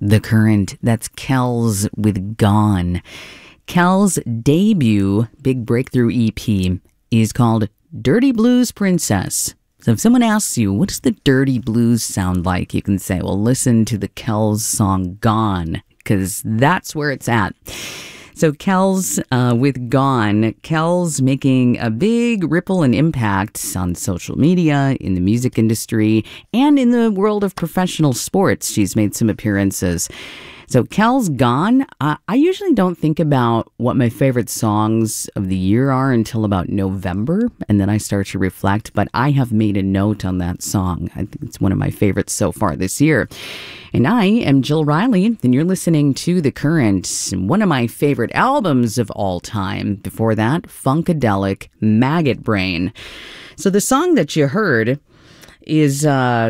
The Current. That's Kells with Gone. Kells' debut big breakthrough EP is called Dirty Blues Princess. So if someone asks you, what does the dirty blues sound like? You can say, well, listen to the Kells song Gone, because that's where it's at. So Kells with Gone, Kells making a big ripple and impact on social media, in the music industry, and in the world of professional sports. She's made some appearances. So Kells Gone, I usually don't think about what my favorite songs of the year are until about November, and then I start to reflect, but I have made a note on that song. I think it's one of my favorites so far this year. And I am Jill Riley, and you're listening to The Current, one of my favorite albums of all time. Before that, Funkadelic, Maggot Brain. So the song that you heard is,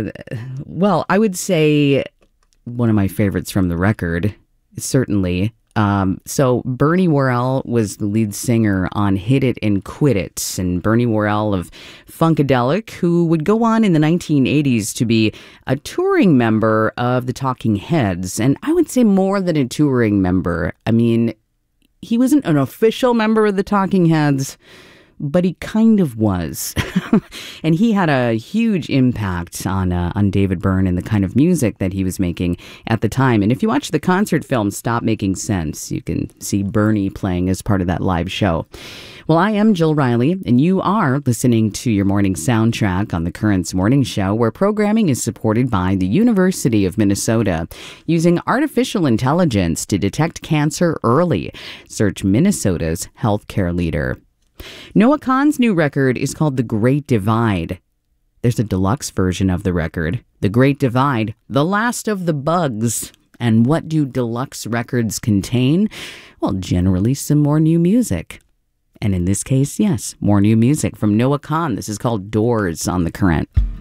well, I would say one of my favorites from the record, certainly. So Bernie Worrell was the lead singer on Hit It and Quit It, and Bernie Worrell of Funkadelic, who would go on in the 1980s to be a touring member of the Talking Heads, and I would say more than a touring member. I mean, he wasn't an official member of the Talking Heads, but he kind of was. And he had a huge impact on David Byrne and the kind of music that he was making at the time. And if you watch the concert film Stop Making Sense, you can see Bernie playing as part of that live show. Well, I am Jill Riley, and you are listening to your morning soundtrack on the Current's Morning Show, where programming is supported by the University of Minnesota, using artificial intelligence to detect cancer early. Search Minnesota's healthcare leader. Noah Kahan's new record is called The Great Divide. There's a deluxe version of the record, The Great Divide, The Last of the Bugs. And what do deluxe records contain? Well, generally some more new music. And in this case, yes, more new music from Noah Kahan. This is called Doors on The Current.